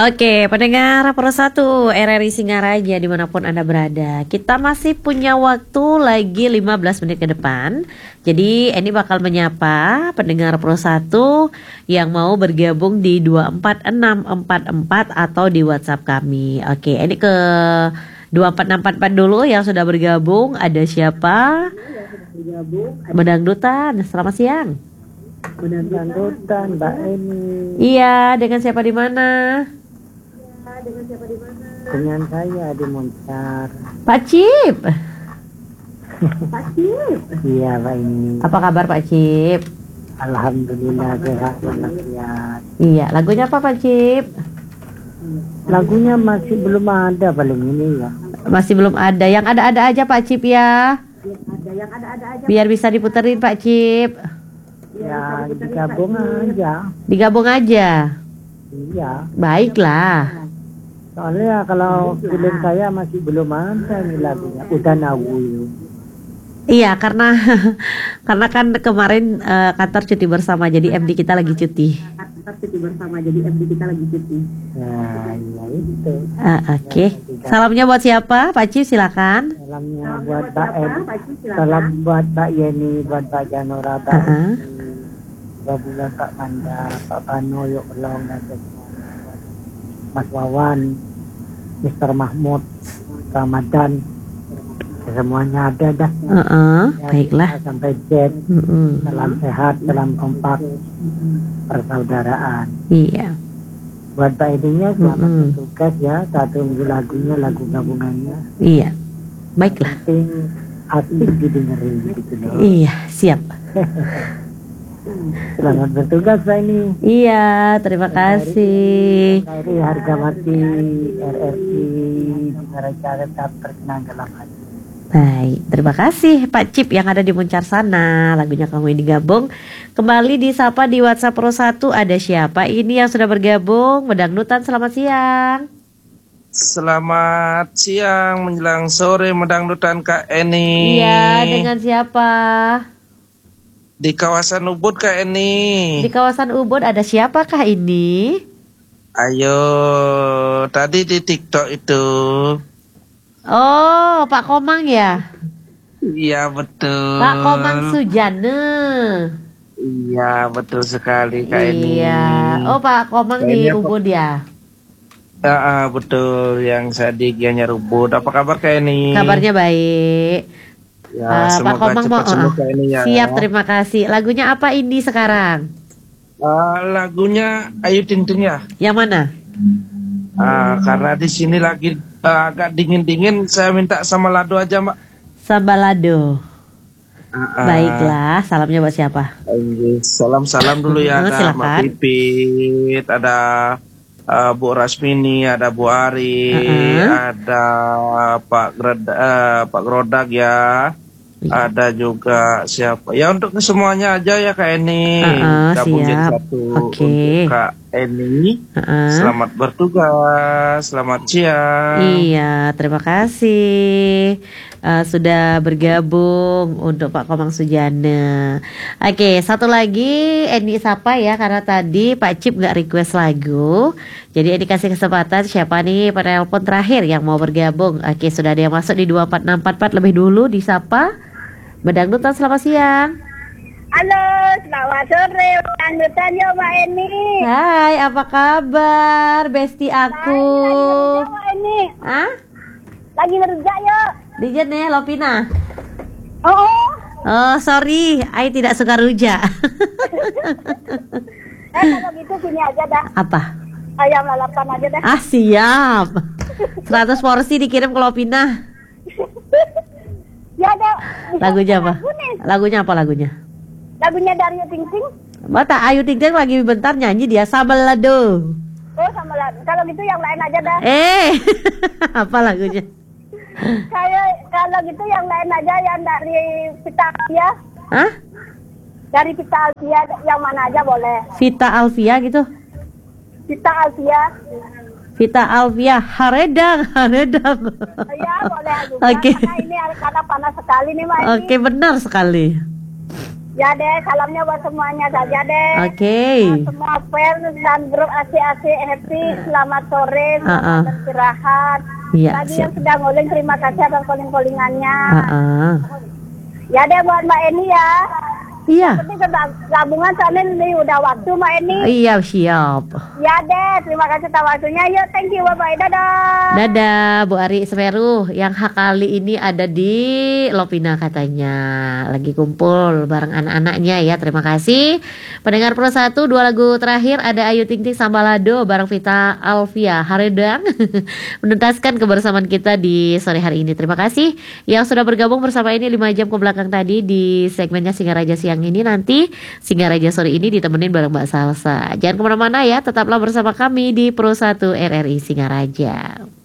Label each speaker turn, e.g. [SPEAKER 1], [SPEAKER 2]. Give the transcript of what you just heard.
[SPEAKER 1] Oke, pendengar Pro 1 RRI Singaraja dimanapun Anda berada, kita masih punya waktu lagi 15 menit ke depan. Jadi ini bakal menyapa pendengar Pro 1 yang mau bergabung di 24644 atau di WhatsApp kami. Oke, ini ke 24644 dulu yang sudah bergabung. Ada siapa? Bedangdutan, selamat siang.
[SPEAKER 2] Bedangdutan, Mbak Eni.
[SPEAKER 1] Iya, dengan siapa di mana?
[SPEAKER 2] Dengan saya di Moncar.
[SPEAKER 1] Pak Cip.
[SPEAKER 3] Pak Cip.
[SPEAKER 2] Iya, Mbak Eni.
[SPEAKER 1] Apa kabar Pak Cip?
[SPEAKER 2] Alhamdulillah sehat walafiat.
[SPEAKER 1] Iya, lagunya apa Pak Cip?
[SPEAKER 2] Lagunya masih belum ada paling ini ya.
[SPEAKER 1] Masih belum ada. Yang ada-ada aja Pak Cip ya. Biar bisa diputerin Pak Cip.
[SPEAKER 2] Ya, digabung aja.
[SPEAKER 1] Digabung aja.
[SPEAKER 2] Iya.
[SPEAKER 1] Baiklah.
[SPEAKER 2] Soalnya kalau film saya masih belum ada nih lagunya. Udah nawuyu.
[SPEAKER 1] Iya, karena kan kemarin kantor cuti bersama, jadi MD kita lagi cuti.
[SPEAKER 2] Nah, iya itu.
[SPEAKER 1] Oke. Salamnya buat siapa? Pak Cip silakan.
[SPEAKER 2] Salamnya buat Mbak Eni. Salam buat Mbak Yeni, buat Mbak Janora, Mbak Bula, Pak Manda, Pak Pano, Yuk Long, dan semua. Mas Wawan, Mr. Mahmud, Ramadan, semuanya ada dah.
[SPEAKER 1] Baiklah.
[SPEAKER 2] Sampai Jet. Salam sehat, salam kompak, persaudaraan.
[SPEAKER 1] Iya.
[SPEAKER 2] Buat Pak Edinya selamat bertugas ya. Satu minggu lagunya, lagu gabungannya.
[SPEAKER 1] Iya. Baiklah.
[SPEAKER 2] Penting asik didengerin gitu loh.
[SPEAKER 1] Iya, siap.
[SPEAKER 2] Selamat bertugas Pak ini.
[SPEAKER 1] Iya, terima kasih.
[SPEAKER 2] Dari harga mati RRI Singaraja tetap terkenang dalam hati.
[SPEAKER 1] Baik, terima kasih Pak Cip yang ada di Muncar sana. Lagunya kamu ini gabung. Kembali disapa di WhatsApp Pro 1. Ada siapa ini yang sudah bergabung? Medangdutan, selamat siang.
[SPEAKER 4] Selamat siang menjelang sore Medangdutan Kak Eni.
[SPEAKER 1] Iya, dengan siapa?
[SPEAKER 4] Di kawasan Ubud Kak Eni.
[SPEAKER 1] Di kawasan Ubud ada siapakah ini?
[SPEAKER 4] Ayo, tadi di TikTok itu.
[SPEAKER 1] Oh, Pak Komang ya?
[SPEAKER 4] Iya betul.
[SPEAKER 1] Pak Komang Sujana.
[SPEAKER 4] Iya betul sekali Kak Eni.
[SPEAKER 1] Iya. Oh, Pak Komang di Ubud ya?
[SPEAKER 4] Betul, yang Sadiqianya Ubud. Apa kabar Kak Eni?
[SPEAKER 1] Kabarnya baik.
[SPEAKER 4] Ya,
[SPEAKER 1] Pak Komang mau
[SPEAKER 4] ya.
[SPEAKER 1] Siap, terima kasih. Lagunya apa ini sekarang?
[SPEAKER 4] Lagunya Ayu Ting Ting ya.
[SPEAKER 1] Yang mana?
[SPEAKER 4] Karena di sini lagi agak dingin-dingin, saya minta sama Lado aja Mbak.
[SPEAKER 1] Sambalado. Baiklah, salamnya buat siapa?
[SPEAKER 4] Salam dulu ya. Ada Mbak Pipit, ada Bu Rasmini, ada Bu Ari, ada Pak Grodag ya. Ada juga siapa ya, untuk semuanya aja ya Kak Eni. Gabungin satu untuk Kak Eni. Selamat bertugas, selamat siang.
[SPEAKER 1] Iya, terima kasih sudah bergabung untuk Pak Komang Sujana. Oke, satu lagi Eni sapa ya, karena tadi Pak Cip gak request lagu. Jadi Eni kasih kesempatan siapa nih penelpon terakhir yang mau bergabung. Oke, sudah ada yang masuk di 24644 lebih dulu disapa. Bedangdutan, selamat siang.
[SPEAKER 3] Halo, selamat sore Bedangdutan ya Mbak Eni.
[SPEAKER 1] Hai, apa kabar besti aku?
[SPEAKER 3] Lagi Mbak Eni. Lagi kerja yuk.
[SPEAKER 1] Di Jene, Lopina.
[SPEAKER 3] Oh,
[SPEAKER 1] sorry, Ai tidak suka rujak.
[SPEAKER 3] Kalau gitu sini aja dah.
[SPEAKER 1] Apa?
[SPEAKER 3] Ayam lalapan aja dah.
[SPEAKER 1] Siap. 100 porsi dikirim ke Lopina.
[SPEAKER 3] Ya ada.
[SPEAKER 1] Lagunya apa? Lagunya apa lagunya?
[SPEAKER 3] Lagunya dari Ayu Ting Ting.
[SPEAKER 1] Mata Ayu Ting Ting lagi bentar nyanyi dia Sambalado.
[SPEAKER 3] Oh, sama lagu. Kalau gitu yang lain aja dah.
[SPEAKER 1] Apa lagunya?
[SPEAKER 3] Kalau gitu yang lain aja, yang dari Vita Alfia. Dari Vita Alfia yang mana aja boleh.
[SPEAKER 1] Vita Alfia gitu.
[SPEAKER 3] Vita Alfia.
[SPEAKER 1] Vita Alfia, haredang.
[SPEAKER 3] Ya boleh juga. Karena ini karena panas sekali nih Mbak.
[SPEAKER 1] Oke, benar sekali.
[SPEAKER 3] Ya deh, salamnya buat semuanya saja deh.
[SPEAKER 1] Oke.
[SPEAKER 3] Semua fans dan grup AC Happy, selamat sore, selamat istirahat.
[SPEAKER 1] Iya,
[SPEAKER 3] Tadi yang sedang nguling, terima kasih atas calling-callingannya. Ya deh buat Mbak Eni ya.
[SPEAKER 1] Iya.
[SPEAKER 3] Tapi gabungan soalnya ini udah waktu Mbak Eni.
[SPEAKER 1] Iya, siap.
[SPEAKER 3] Ya deh, terima kasih atas waktunya. Yuk, thank you, bye-bye, dadah.
[SPEAKER 1] Dadah, Bu Ari Semeru. Yang hak kali ini ada di Lopina katanya. Lagi kumpul bareng anak-anaknya ya. Terima kasih. Pendengar Pro 1, 2 lagu terakhir ada Ayu Ting Ting Sambalado bareng Vita Alvia Haredang. Menuntaskan kebersamaan kita di sore hari ini. Terima kasih yang sudah bergabung bersama ini 5 jam ke belakang tadi di segmennya Singaraja Siang ini. Nanti Singaraja sore ini ditemenin bareng Mbak Salsa. Jangan kemana-mana ya, tetaplah bersama kami di Pro 1 RRI Singaraja.